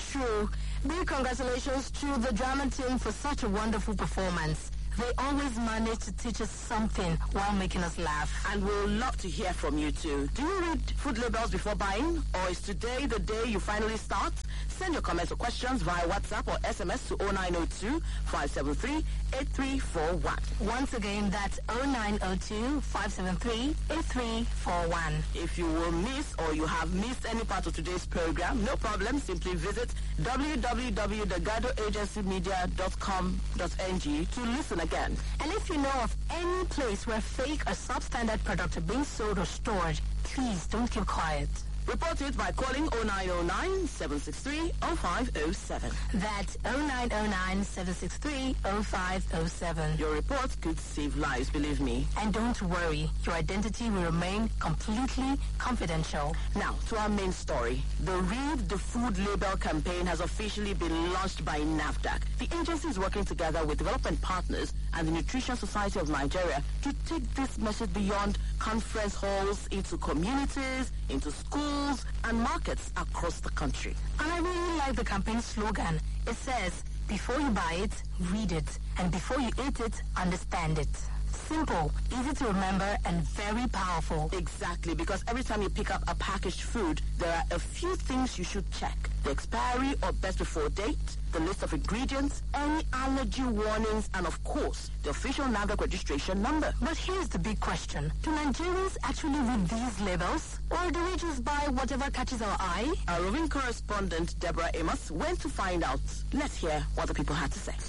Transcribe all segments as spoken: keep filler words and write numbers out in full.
true. Big congratulations to the drama team for such a wonderful performance. They always manage to teach us something while making us laugh. And we'll love to hear from you too. Do you read food labels before buying? Or is today the day you finally start? Send your comments or questions via WhatsApp or S M S to oh nine oh two, five seven three, eight three four one. Once again, that's oh nine oh two, five seven three, eight three four one. If you will miss or you have missed any part of today's program, no problem. Simply visit w w w dot gado agency media dot com dot n g to listen again. And if you know of any place where fake or substandard products are being sold or stored, please don't keep quiet. Report it by calling oh nine oh nine, seven six three, oh five oh seven. That's oh nine oh nine, seven six three, oh five oh seven. Your report could save lives, believe me. And don't worry, your identity will remain completely confidential. Now, to our main story. The Read the Food Label campaign has officially been launched by NAFDAC. The agency is working together with development partners and the Nutrition Society of Nigeria to take this message beyond conference halls into communities, into schools and markets across the country. And I really like the campaign slogan. It says, before you buy it, read it. And before you eat it, understand it. Simple, easy to remember, and very powerful. Exactly, because every time you pick up a packaged food, there are a few things you should check. The expiry or best before date, the list of ingredients, any allergy warnings, and of course, the official NAFDAC registration number. But here's the big question. Do Nigerians actually read these labels? Or do we just buy whatever catches our eye? Our roving correspondent, Deborah Amos, went to find out. Let's hear what the people had to say.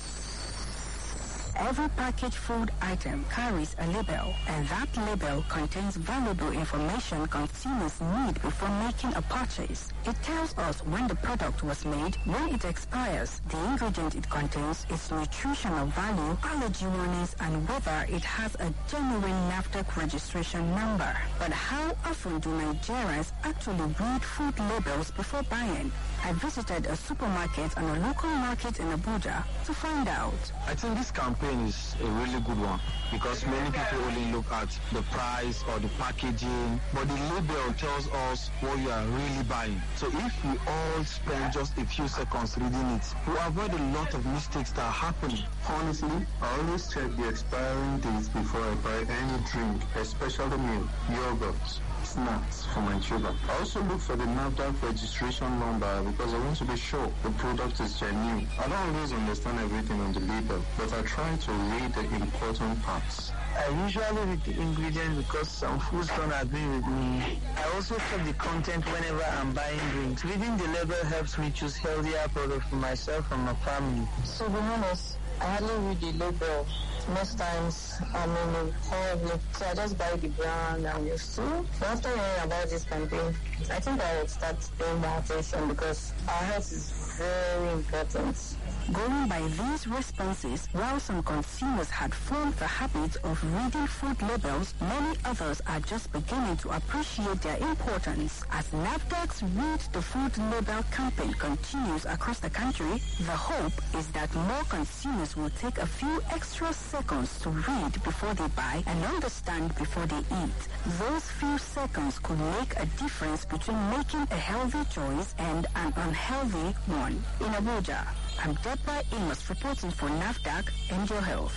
Every packaged food item carries a label, and that label contains valuable information consumers need before making a purchase. It tells us when the product was made, when it expires, the ingredient it contains, its nutritional value, allergy warnings, and whether it has a genuine NAFDAC registration number. But how often do Nigerians actually read food labels before buying? I visited a supermarket and a local market in Abuja to find out. I think this campaign is a really good one because many people only look at the price or the packaging, but the label tells us what you are really buying. So if we all spend just a few seconds reading it, we avoid a lot of mistakes that are happening. Honestly, I always check the expiring dates before I buy any drink, especially milk, yogurt, snacks for my children. I also look for the NAFDAC registration number because I want to be sure the product is genuine. I don't always understand everything on the label, but I try to read the important parts. I usually read the ingredients because some foods don't agree with me. I also check the content whenever I'm buying drinks. Reading the label helps me choose healthier products for myself and my family. To be honest, I hardly read the label. Most times I'm in a hurry, so I just buy the brand I'm used to. But after hearing about this campaign, I think I will start paying more attention because our health is very important. Going by these responses, while some consumers had formed the habit of reading food labels, many others are just beginning to appreciate their importance. As NAFDAC's Read the Food Label campaign continues across the country, the hope is that more consumers will take a few extra seconds to read before they buy and understand before they eat. Those few seconds could make a difference between making a healthy choice and an unhealthy one. In Abuja, I'm Deborah Amos reporting for NAFDAC and Your Health.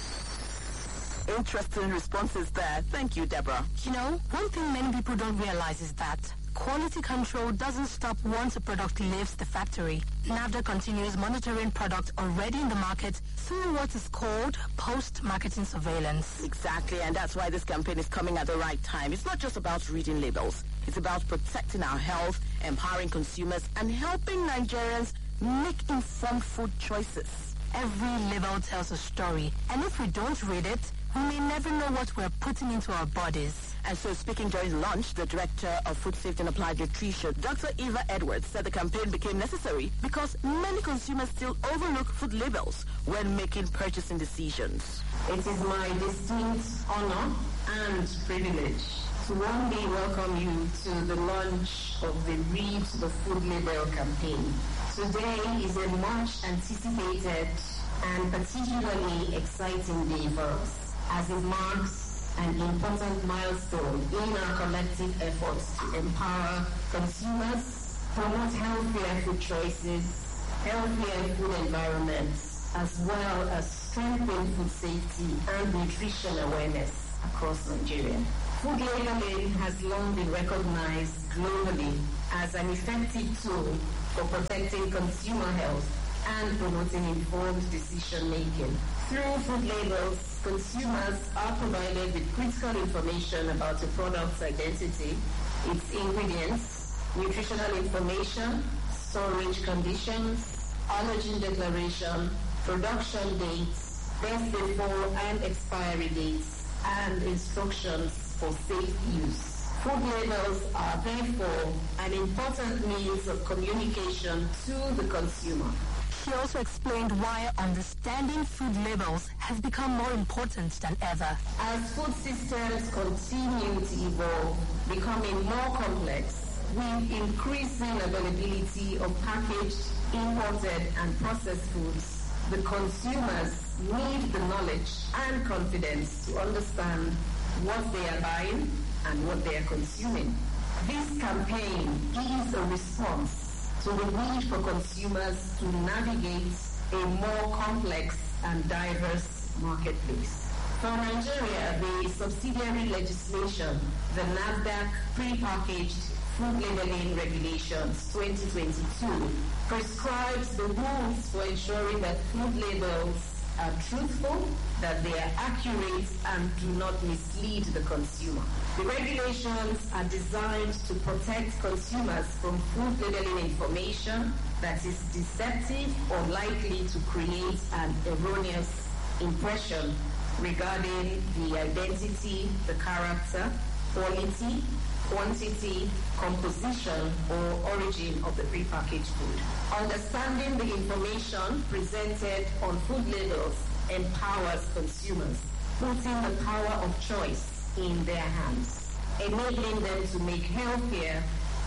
Interesting responses there. Thank you, Deborah. You know, one thing many people don't realize is that quality control doesn't stop once a product leaves the factory. NAFDAC continues monitoring products already in the market through what is called post-marketing surveillance. Exactly, and that's why this campaign is coming at the right time. It's not just about reading labels. It's about protecting our health, empowering consumers, and helping Nigerians make informed food choices. Every label tells a story, and if we don't read it, we may never know what we're putting into our bodies. And so, speaking during lunch, the Director of Food Safety and Applied Nutrition, Doctor Eva Edwards, said the campaign became necessary because many consumers still overlook food labels when making purchasing decisions. It is my distinct honor and privilege to one day welcome you to the launch of the Read the Food Label campaign. Today is a much anticipated and particularly exciting day for us, as it marks an important milestone in our collective efforts to empower consumers promote healthier food choices, healthier food environments, as well as strengthen food safety and nutrition awareness across Nigeria. Food labeling has long been recognized globally as an effective tool for protecting consumer health and promoting informed decision-making. Through food labels, consumers are provided with critical information about a product's identity, its ingredients, nutritional information, storage conditions, allergen declaration, production dates, best before and expiry dates, and instructions for safe use. Food labels are therefore an important means of communication to the consumer. She also explained why understanding food labels has become more important than ever. As food systems continue to evolve, becoming more complex, with increasing availability of packaged, imported, and processed foods, the consumers need the knowledge and confidence to understand what they are buying and what they are consuming. This campaign is a response to the need for consumers to navigate a more complex and diverse marketplace. For Nigeria, the subsidiary legislation, the NAFDAC Prepackaged Food Labeling Regulations twenty twenty-two, prescribes the rules for ensuring that food labels are truthful, that they are accurate, and do not mislead the consumer. The regulations are designed to protect consumers from food labeling information that is deceptive or likely to create an erroneous impression regarding the identity, the character, quality, quantity, composition, or origin of the prepackaged food. Understanding the information presented on food labels empowers consumers, putting the power of choice in their hands, enabling them to make healthier,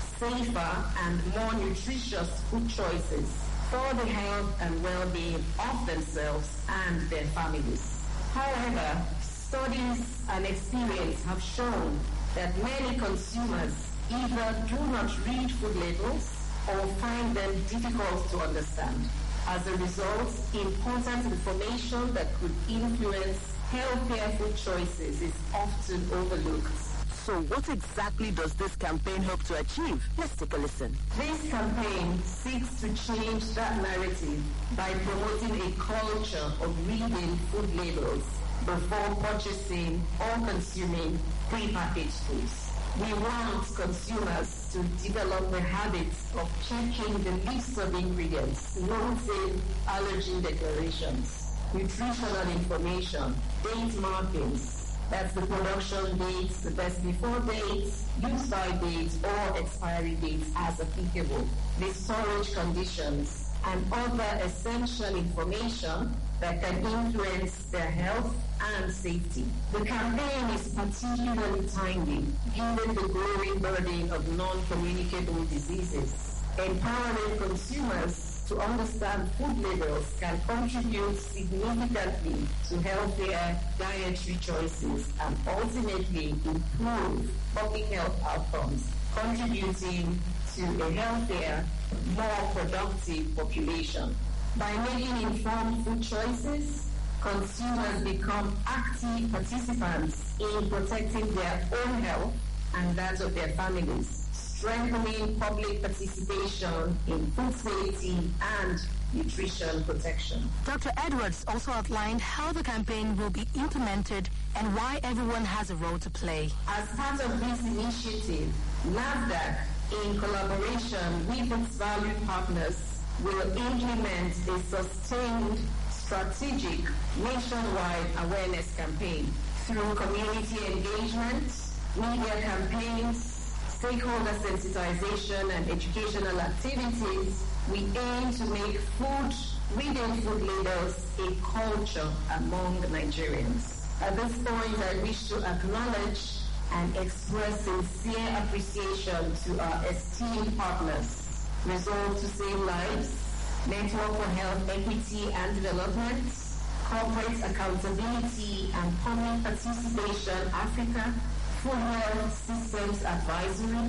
safer, and more nutritious food choices for the health and well-being of themselves and their families. However, studies and experience have shown that many consumers either do not read food labels or find them difficult to understand. As a result, important information that could influence healthier food choices is often overlooked. So what exactly does this campaign hope to achieve? Let's take a listen. This campaign seeks to change that narrative by promoting a culture of reading food labels before purchasing or consuming prepackaged foods. We want consumers to develop the habit of checking the list of ingredients, noting allergen declarations, nutritional information, date markings, that's the production dates, the best before dates, use by dates, or expiry dates as applicable, the storage conditions, and other essential information that can influence their health and safety. The campaign is particularly timely given the growing burden of non-communicable diseases. Empowering consumers to understand food labels can contribute significantly to healthier dietary choices and ultimately improve public health outcomes, contributing to a healthier, more productive population. By making informed food choices, consumers become active participants in protecting their own health and that of their families, strengthening public participation in food safety and nutrition protection. Doctor Edwards also outlined how the campaign will be implemented and why everyone has a role to play. As part of this initiative, NAFDAC, in collaboration with its valued partners, will implement a sustained, strategic, nationwide awareness campaign through community engagement, media campaigns, stakeholder sensitization, and educational activities. We aim to make food, reading food labels, a culture among Nigerians. At this point, I wish to acknowledge and express sincere appreciation to our esteemed partners, Resolve to Save Lives, Network for Health Equity and Development, Corporate Accountability and Public Participation Africa, Food Health Systems Advisory,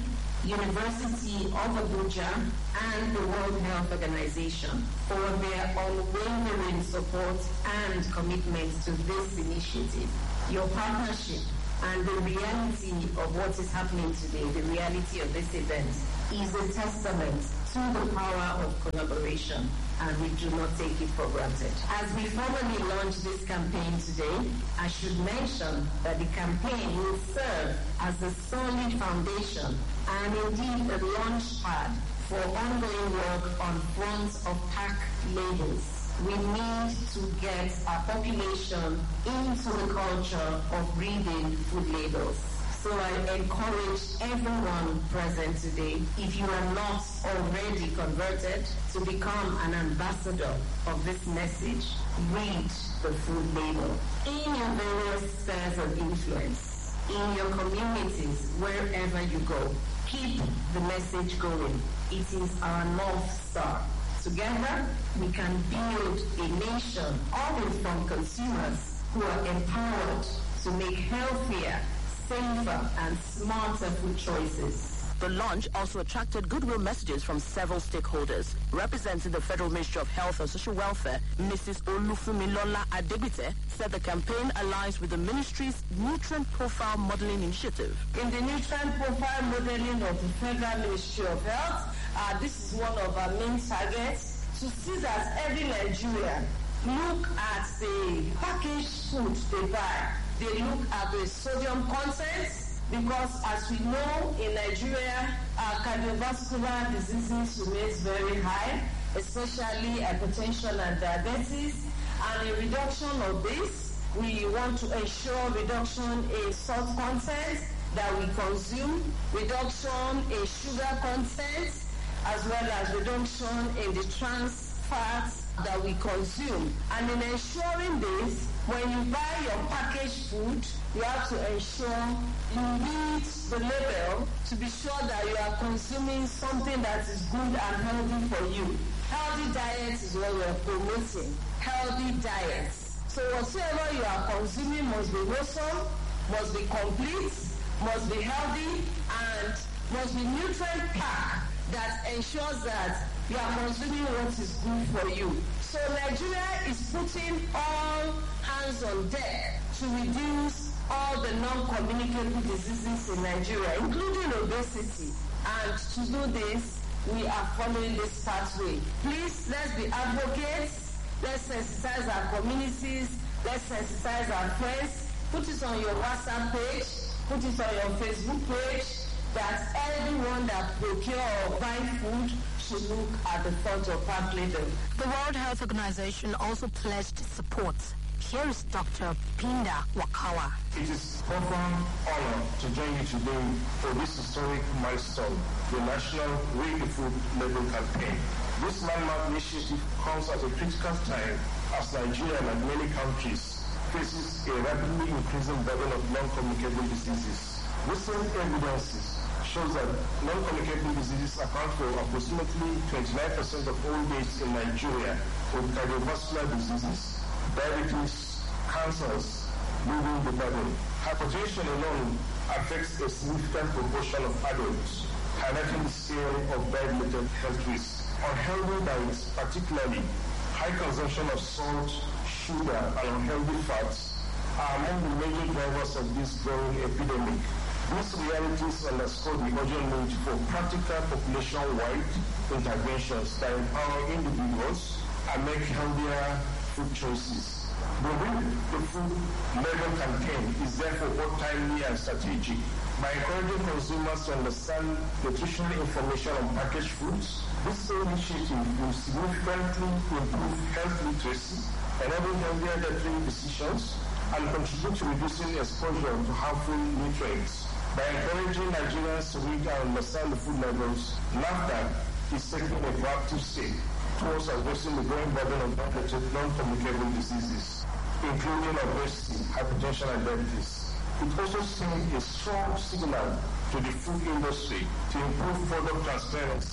University of Abuja, and the World Health Organization for their unwavering support and commitment to this initiative. Your partnership and the reality of what is happening today, the reality of this event, is a testament to the power of collaboration, and we do not take it for granted. As we formally launch this campaign today, I should mention that the campaign will serve as a solid foundation and indeed a launch pad for ongoing work on fronts of pack labels. We need to get our population into the culture of reading food labels. So I encourage everyone present today, if you are not already converted, to become an ambassador of this message. Read the food label. In your various spheres of influence, in your communities, wherever you go, keep the message going. It is our North Star. Together, we can build a nation of informed consumers who are empowered to make healthier, safer, and smarter food choices. The launch also attracted goodwill messages from several stakeholders. Representing the Federal Ministry of Health and Social Welfare, Missus Olufumilola Adegbite, said the campaign aligns with the ministry's nutrient profile modeling initiative. In the nutrient profile modeling of the Federal Ministry of Health, uh, this is one of our main targets, to see that every Nigerian look at the packaged food they buy. They look at the sodium content, because as we know in Nigeria, uh, cardiovascular diseases remains very high, especially hypertension and diabetes, and a reduction of this, we want to ensure reduction in salt content that we consume, reduction in sugar content, as well as reduction in the trans fats that we consume. And in ensuring this, when you buy your packaged food, you have to ensure you read the label to be sure that you are consuming something that is good and healthy for you. Healthy diet is what we are promoting. Healthy diets. So whatever you are consuming must be wholesome, must be complete, must be healthy, and must be nutrient packed that ensures that you are consuming what is good for you. So Nigeria is putting all hands on deck to reduce all the non-communicable diseases in Nigeria, including obesity. And to do this, we are following this pathway. Please, let's be advocates. Let's sensitize our communities. Let's sensitize our friends. Put it on your WhatsApp page. Put it on your Facebook page, that everyone that procure or buy food should look at the front of pack label. The World Health Organization also pledged support. Here is Doctor Pinda Wakawa. It is a profound honor to join you today for this historic milestone, the National Read the Food Label campaign. This landmark initiative comes at a critical time as Nigeria, like many countries, faces a rapidly increasing burden of non-communicable diseases. Recent evidences shows that non-communicable diseases account for approximately twenty-nine percent of all deaths in Nigeria, with cardiovascular diseases, diabetes, cancers leading the burden. Hypertension alone affects a significant proportion of adults, highlighting the scale of diet-related health risks. Unhealthy diets, particularly high consumption of salt, sugar, and unhealthy fats, are among the major drivers of this growing epidemic. These realities underscore the urgent need for practical population-wide interventions that empower individuals and make healthier food choices. The Read the Food Label campaign is therefore both timely and strategic. By encouraging consumers to understand nutritional information on packaged foods, this initiative will significantly improve health literacy, enable healthier dietary decisions, and contribute to reducing exposure to harmful nutrients. By encouraging Nigerians to read and understand the food labels, NAFDAC is taking a proactive step towards addressing the growing burden of non-communicable diseases, including obesity, hypertension, and diabetes. It also sends a strong signal to the food industry to improve product transparency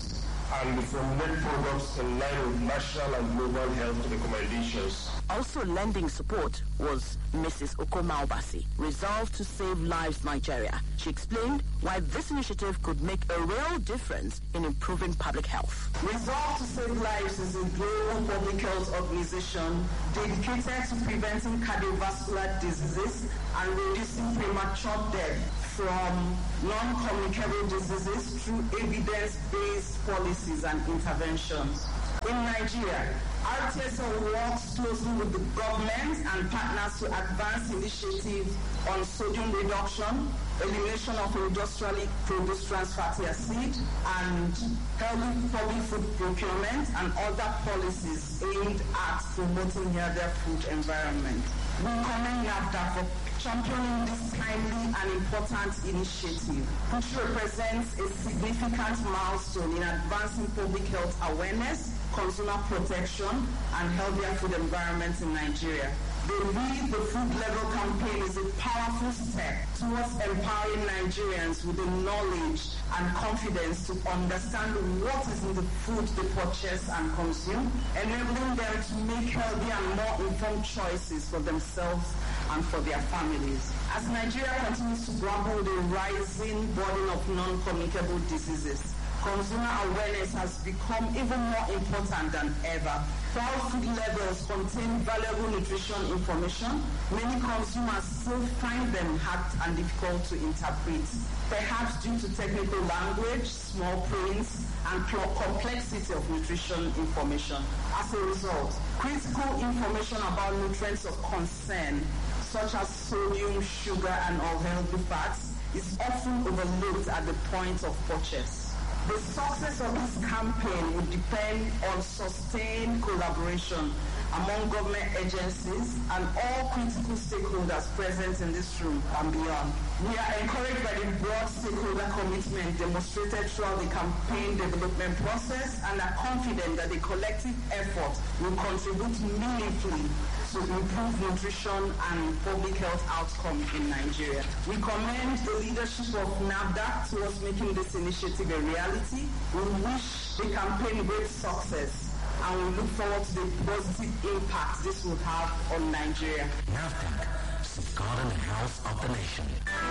and we formulate products in line with national and global health recommendations. Also lending support was Missus Okoma Obasi, resolved to save lives Nigeria. She explained why this initiative could make a real difference in improving public health. Resolve to Save Lives is a global public health organization dedicated to preventing cardiovascular diseases and reducing premature death from non-communicable diseases through evidence-based policies and interventions. In Nigeria, R T S L works closely with the government and partners to advance initiatives on sodium reduction, elimination of industrially produced trans fatty acid, and healthy public food procurement and other policies aimed at promoting healthier food environment. We commend NAFDAC for championing this timely and important initiative, which represents a significant milestone in advancing public health awareness, consumer protection, and healthier food environment in Nigeria. The Read the Food Level campaign is a powerful step towards empowering Nigerians with the knowledge and confidence to understand what is in the food they purchase and consume, enabling them to make healthy and more informed choices for themselves and for their families. As Nigeria continues to grapple with the rising burden of non-communicable diseases, consumer awareness has become even more important than ever. While food labels contain valuable nutrition information, many consumers still find them hard and difficult to interpret, perhaps due to technical language, small prints, and complexity of nutrition information. As a result, critical information about nutrients of concern, such as sodium, sugar, and unhealthy fats, is often overlooked at the point of purchase. The success of this campaign will depend on sustained collaboration among government agencies and all critical stakeholders present in this room and beyond. We are encouraged by the broad stakeholder commitment demonstrated throughout the campaign development process and are confident that the collective effort will contribute meaningfully to improve nutrition and public health outcomes in Nigeria. We commend the leadership of NAFDAC towards making this initiative a reality. We wish the campaign great success, and we look forward to the positive impact this will have on Nigeria. NAFDAC, safeguarding the health of the nation.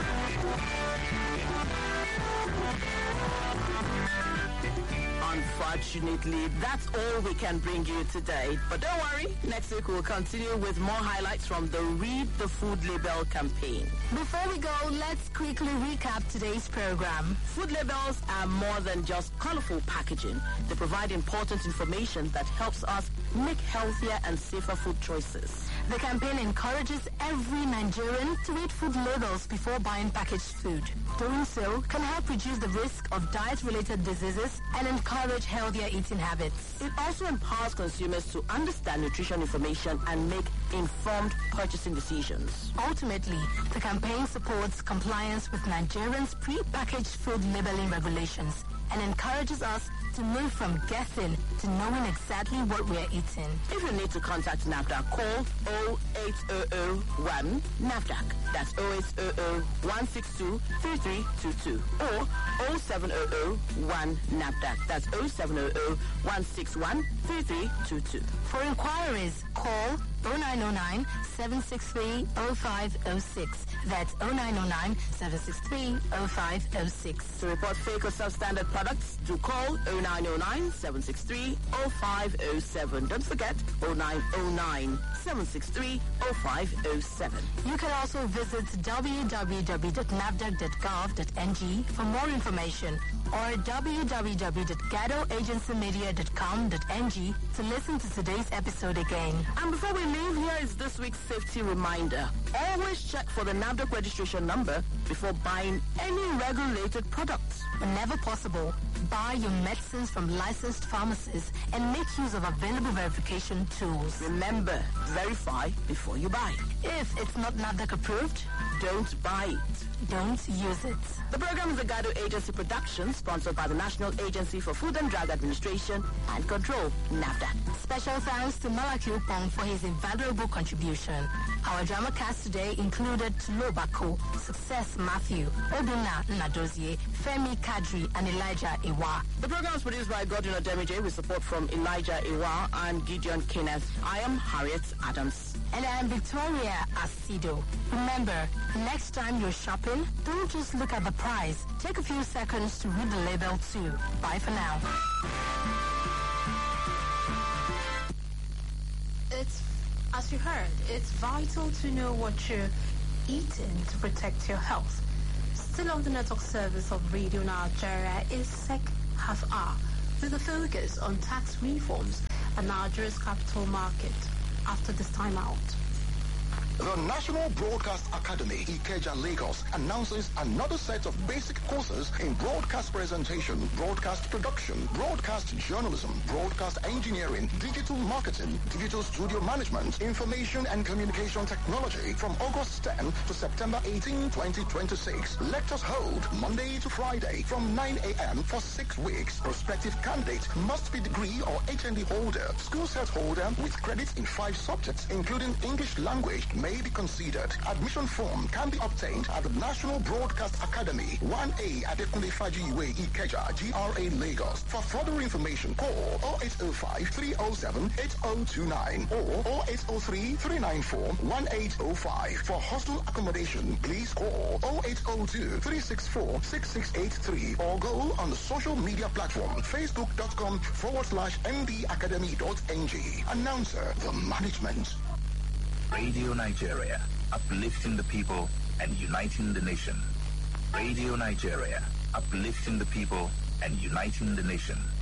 Unfortunately, that's all we can bring you today. But don't worry, next week we'll continue with more highlights from the Read the Food Label campaign. Before we go, let's quickly recap today's program. Food labels are more than just colorful packaging. They provide important information that helps us make healthier and safer food choices. The campaign encourages every Nigerian to read food labels before buying packaged food. Doing so can help reduce the risk of diet-related diseases and encourage healthier eating habits. It also empowers consumers to understand nutrition information and make informed purchasing decisions. Ultimately, the campaign supports compliance with Nigerians' pre-packaged food labeling regulations and encourages us to move from guessing to knowing exactly what we're eating. If you need to contact NAFDAC, call oh eight hundred one NAFDAC. That's oh eight hundred one six two three three two two or oh seven hundred one NAFDAC. That's oh seven hundred one six one three three two two. For inquiries, call oh nine oh nine seven six three oh five oh six. That's oh nine oh nine seven six three oh five oh six. To report fake or substandard products, do call oh nine oh nine seven six three oh five oh seven. Don't forget oh nine oh nine seven six three oh five oh seven. You can also visit w w w dot nafdac dot gov dot n g for more information or w w w dot gado agency media dot com dot n g to listen to today's episode again. And before we leave, here is this week's safety reminder. Always check for the NAFDAC registration number before buying any regulated products. Whenever possible, buy your medicines from licensed pharmacies and make use of available verification tools. Remember, verify before you buy. If it's not NAFDAC approved, don't buy it. don't use it. The program is a Gado Agency production sponsored by the National Agency for Food and Drug Administration and Control, NAFDAC. Special thanks to Malaki Upong for his invaluable contribution. Our drama cast today included Tulo Bako, Success Matthew, Obina Nadozie, Femi Kadri, and Elijah Iwa. The program was produced by Godwin Odemije with support from Elijah Iwa and Gideon Kenneth. I am Harriet Adams. And I am Victoria Asido. Remember, next time you're shopping, don't just look at the price. Take a few seconds to read the label too. Bye for now. It's, as you heard, it's vital to know what you're eating to protect your health. Still on the network service of Radio Nigeria is Sec Half Hour with a focus on tax reforms and Nigeria's capital market. After this time out. The National Broadcast Academy, Ikeja, Lagos, announces another set of basic courses in broadcast presentation, broadcast production, broadcast journalism, broadcast engineering, digital marketing, digital studio management, information and communication technology from August tenth to September eighteenth, twenty twenty-six. Lectures hold Monday to Friday from nine a.m. for six weeks. Prospective candidate must be degree or H N D holder, school set holder with credits in five subjects, including English language, may be considered. Admission form can be obtained at the National Broadcast Academy, one A at Ekunle Fajiwe, Ikeja, G R A, Lagos. For further information, call oh eight oh five, three oh seven, eight oh two nine or oh eight oh three, three nine four, one eight oh five. For hostel accommodation, please call oh eight oh two, three six four, six six eight three or go on the social media platform facebook.com forward slash mbacademy.ng. Announcer, the management. Radio Nigeria, uplifting the people and uniting the nation. Radio Nigeria, uplifting the people and uniting the nation.